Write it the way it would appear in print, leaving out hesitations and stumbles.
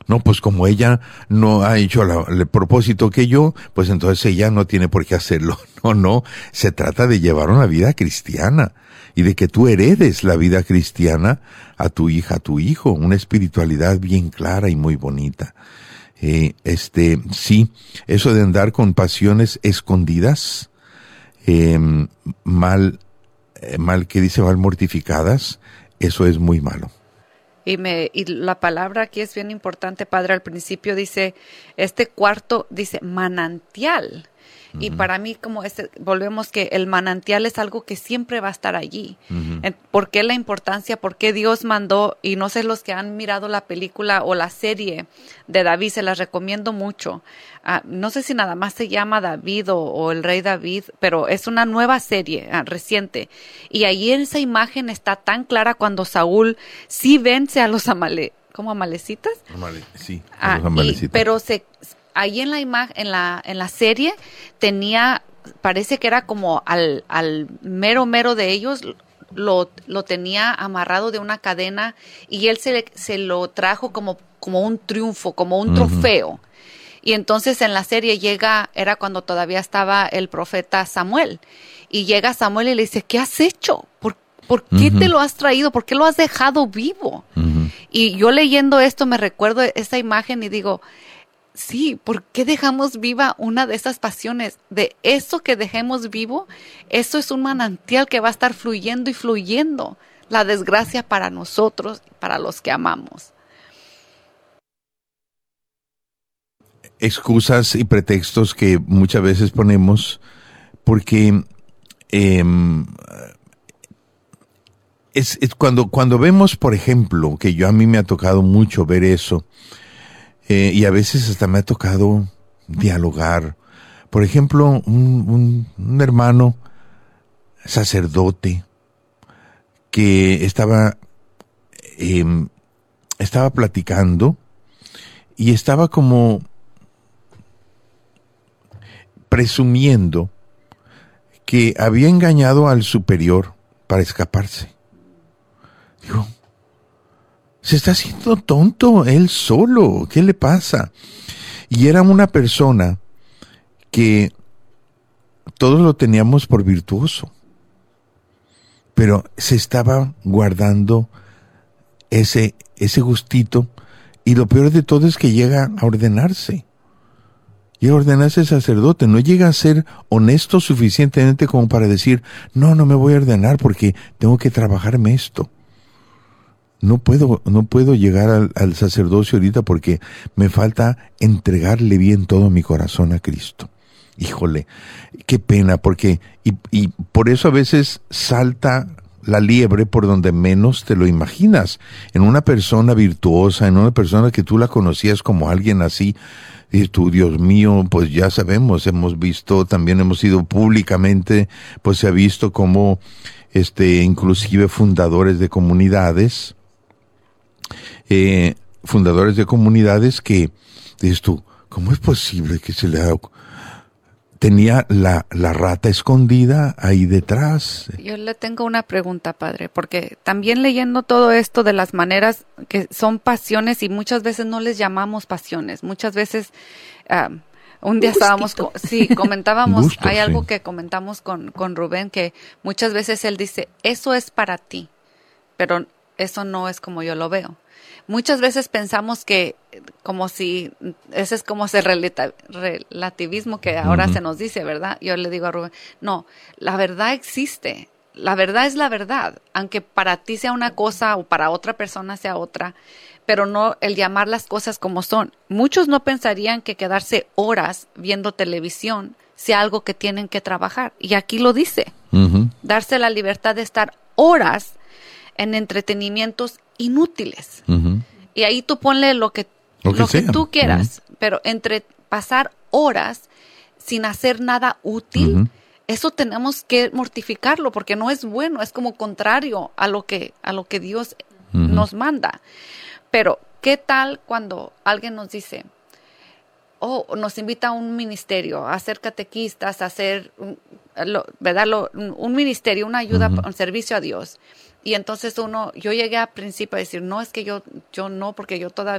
No, pues como ella no ha hecho el propósito que yo, pues entonces ella no tiene por qué hacerlo. No, no, se trata de llevar una vida cristiana y de que tú heredes la vida cristiana a tu hija, a tu hijo, una espiritualidad bien clara y muy bonita. Sí, eso de andar con pasiones escondidas, mal mortificadas, eso es muy malo. Y la palabra aquí es bien importante, Padre. Al principio dice, este cuarto dice manantial. Uh-huh. Y para mí, volvemos que el manantial es algo que siempre va a estar allí. Uh-huh. ¿Por qué la importancia? ¿Por qué Dios mandó? Y no sé, los que han mirado la película o la serie de David, se las recomiendo mucho. No sé si nada más se llama David o el rey David, pero es una nueva serie reciente. Y ahí en esa imagen está tan clara cuando Saúl sí vence a los amalecitas. Sí, los amalecitas. Pero ahí en la imagen, en la serie, parece que era como al mero de ellos, lo tenía amarrado de una cadena y él se lo trajo como un triunfo, como un trofeo. Uh-huh. Y entonces en la serie era cuando todavía estaba el profeta Samuel, y llega Samuel y le dice, ¿qué has hecho? ¿Por qué te lo has traído? ¿Por qué lo has dejado vivo? Uh-huh. Y yo leyendo esto me recuerdo esa imagen y digo, sí, ¿por qué dejamos viva una de esas pasiones? De eso que dejemos vivo, eso es un manantial que va a estar fluyendo y fluyendo. La desgracia para nosotros, para los que amamos. Excusas y pretextos que muchas veces ponemos porque es cuando vemos, por ejemplo, que a mí me ha tocado mucho ver eso, y a veces hasta me ha tocado dialogar. Por ejemplo, un hermano sacerdote que estaba platicando y estaba como presumiendo que había engañado al superior para escaparse. Digo, se está haciendo tonto él solo, ¿qué le pasa? Y era una persona que todos lo teníamos por virtuoso, pero se estaba guardando ese gustito, y lo peor de todo es que llega a ordenarse. Llega a ordenarse sacerdote, no llega a ser honesto suficientemente como para decir, no me voy a ordenar porque tengo que trabajarme esto. No puedo llegar al sacerdocio ahorita porque me falta entregarle bien todo mi corazón a Cristo. Híjole, qué pena, porque y por eso a veces salta la liebre por donde menos te lo imaginas. En una persona virtuosa, en una persona que tú la conocías como alguien así, y tú, Dios mío, pues ya sabemos, hemos visto, también hemos ido públicamente, pues se ha visto como inclusive fundadores de comunidades que, dices tú, ¿cómo es posible que se le haga? Tenía la rata escondida ahí detrás. Yo le tengo una pregunta, Padre, porque también leyendo todo esto de las maneras que son pasiones, y muchas veces no les llamamos pasiones, muchas veces un día comentábamos, gusto, hay algo que comentamos con Rubén, que muchas veces él dice, eso es para ti, pero eso no es como yo lo veo. Muchas veces pensamos que ese es como ese relativismo que ahora se nos dice, ¿verdad? Yo le digo a Rubén, no, la verdad existe, la verdad es la verdad, aunque para ti sea una cosa o para otra persona sea otra, pero no el llamar las cosas como son. Muchos no pensarían que quedarse horas viendo televisión sea algo que tienen que trabajar, y aquí lo dice, darse la libertad de estar horas en entretenimientos inútiles. Y ahí tú ponle lo que tú quieras, pero entre pasar horas sin hacer nada útil, eso tenemos que mortificarlo, porque no es bueno, es como contrario a lo que Dios nos manda. Pero, ¿qué tal cuando alguien nos dice, nos invita a un ministerio, a ser catequistas, a hacer, un ministerio, una ayuda, un servicio a Dios? Y entonces yo llegué al principio a decir, no, es que yo no, porque yo todavía